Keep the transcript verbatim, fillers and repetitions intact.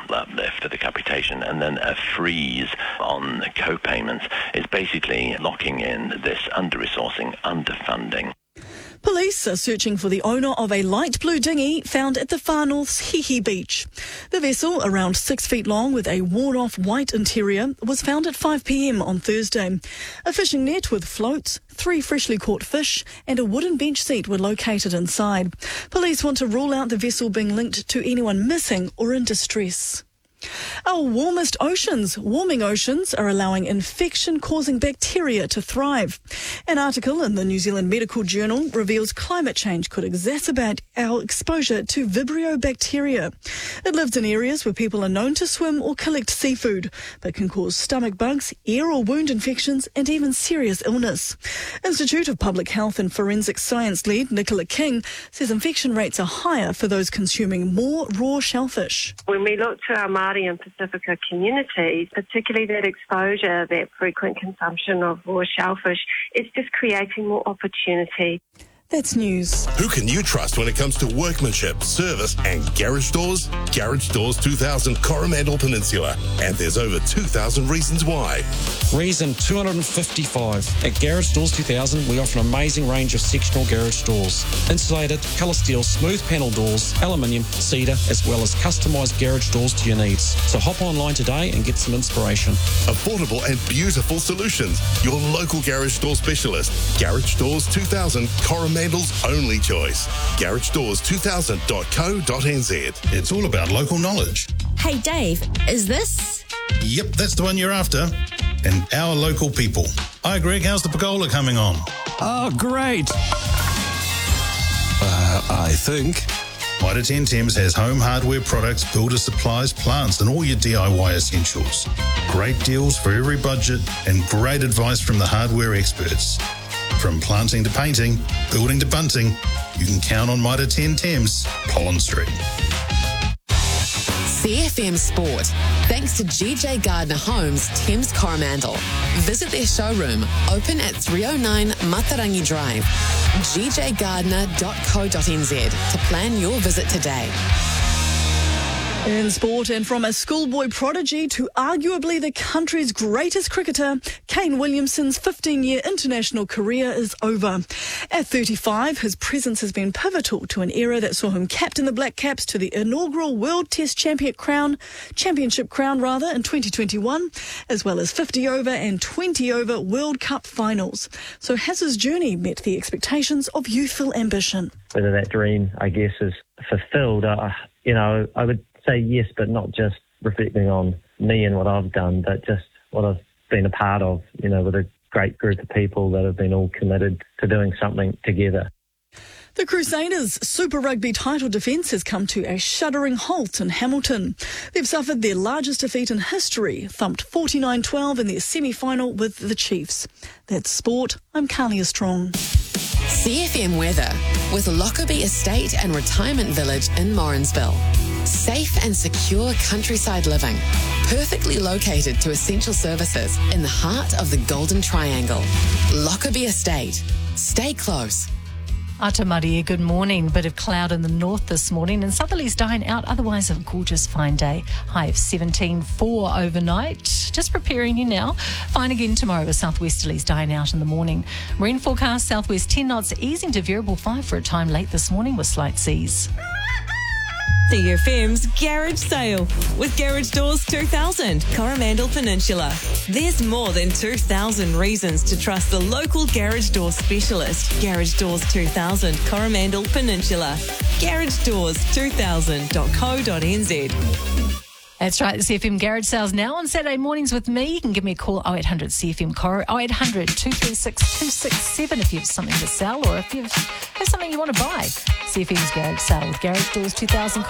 uplift of the capitation, and then a freeze on co-payments is basically locking in this under-resourcing, underfunding. Police are searching for the owner of a light blue dinghy found at the far north's Hihi Beach. The vessel, around six feet long with a worn-off white interior, was found at five p.m. on Thursday. A fishing net with floats, three freshly caught fish and a wooden bench seat were located inside. Police want to rule out the vessel being linked to anyone missing or in distress. Our warmest oceans, warming oceans, are allowing infection-causing bacteria to thrive. An article in the New Zealand Medical Journal reveals climate change could exacerbate our exposure to Vibrio bacteria. It lives in areas where people are known to swim or collect seafood, but can cause stomach bugs, ear or wound infections, and even serious illness. Institute of Public Health and Forensic Science lead Nicola King says infection rates are higher for those consuming more raw shellfish. When we look to our Māori and Pacifica communities, particularly that exposure, that frequent consumption of raw shellfish, it's just creating more opportunity. That's news. Who can you trust when it comes to workmanship, service and garage doors? Garage Doors two thousand Coromandel Peninsula. And there's over two thousand reasons why. Reason two hundred fifty-five. At Garage Doors two thousand, we offer an amazing range of sectional garage doors. Insulated, colour steel, smooth panel doors, aluminium, cedar, as well as customised garage doors to your needs. So hop online today and get some inspiration. Affordable and beautiful solutions. Your local garage door specialist. Garage Doors two thousand Coromandel. Coromandal's only choice. garage doors two thousand dot co dot n z. It's all about local knowledge. Hey Dave, is this? Yep, that's the one you're after. And our local people. Hi Greg, how's the pergola coming on? Oh, great. Uh, I think. Mitre ten Thames has home hardware products, builder supplies, plants and all your D I Y essentials. Great deals for every budget and great advice from the hardware experts. From planting to painting, building to bunting, you can count on Mitre ten Thames, Pollen Street. C F M Sport. Thanks to G J Gardner Homes, Thames Coromandel. Visit their showroom, open at three oh nine Matarangi Drive. g j gardner dot co dot n z to plan your visit today. In sport, and from a schoolboy prodigy to arguably the country's greatest cricketer, Kane Williamson's fifteen-year international career is over. At thirty-five, his presence has been pivotal to an era that saw him captain the Black Caps to the inaugural World Test Champion crown, Championship crown rather, in twenty twenty-one, as well as fifty-over and twenty-over World Cup finals. So has his journey met the expectations of youthful ambition? Whether that dream, I guess, is fulfilled, uh, you know, I would say yes, but not just reflecting on me and what I've done, but just what I've been a part of, you know, with a great group of people that have been all committed to doing something together. The Crusaders' Super Rugby title defence has come to a shuddering halt in Hamilton. They've suffered their largest defeat in history, thumped forty-nine twelve in their semi-final with the Chiefs. That's sport. I'm Carlia Strong. C F M weather with Lockerbie Estate and Retirement Village in Morrinsville. Safe and secure countryside living, perfectly located to essential services in the heart of the Golden Triangle. Lockerbie Estate. Stay close. Atamaria, good morning. Bit of cloud in the north this morning and southerlies dying out. Otherwise, a gorgeous fine day. High of seventeen four overnight. Just preparing you now. Fine again tomorrow with southwesterlies dying out in the morning. Marine forecast, southwest ten knots, easing to variable five for a time late this morning with slight seas. C F M's Garage Sale with Garage Doors two thousand, Coromandel Peninsula. There's more than two thousand reasons to trust the local garage door specialist. Garage Doors two thousand, Coromandel Peninsula. garage doors two thousand dot co dot n z. That's right, the C F M Garage Sales now on Saturday mornings with me. You can give me a call, oh eight hundred C F M Coro, oh eight hundred two three six two six seven if you have something to sell or if you have something you want to buy. C F M's Garage Sale with Garage Doors two thousand